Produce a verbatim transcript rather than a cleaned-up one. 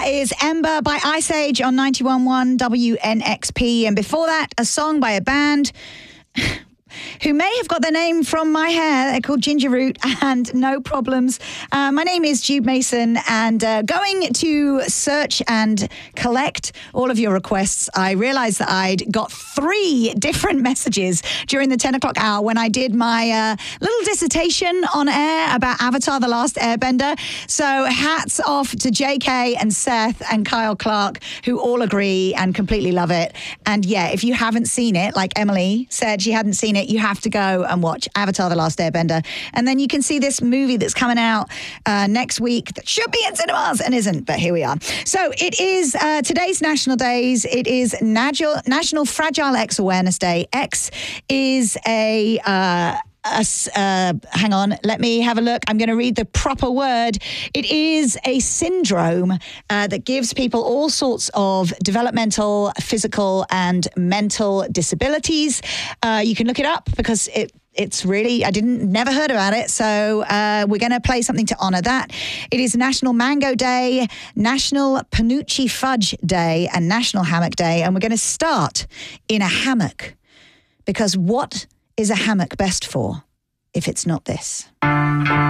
is Ember by Ice Age on ninety-one point one W N X P. And before that, a song by a band who may have got their name from my hair. They're called Ginger Root, and No Problems. Uh, my name is Jude Mason, and uh, going to search and collect all of your requests, I realised that I'd got three different messages during the ten o'clock hour when I did my uh, little dissertation on air about Avatar: The Last Airbender. So hats off to J K and Seth and Kyle Clark, who all agree and completely love it. And yeah, if you haven't seen it, like Emily said she hadn't seen it, you have to go and watch Avatar: The Last Airbender. And then you can see this movie that's coming out uh, next week that should be in cinemas and isn't, but here we are. So it is uh, today's National Days. It is National, National Fragile X Awareness Day. X is a... Uh, Uh, uh, hang on, let me have a look. I'm going to read the proper word. It is a syndrome uh, that gives people all sorts of developmental, physical, and mental disabilities. Uh, you can look it up because it It's really, I didn't, never heard about it. So uh, we're going to play something to honour that. It is National Mango Day, National Panucci Fudge Day, and National Hammock Day. And we're going to start in a hammock, because what is a hammock best for if it's not this?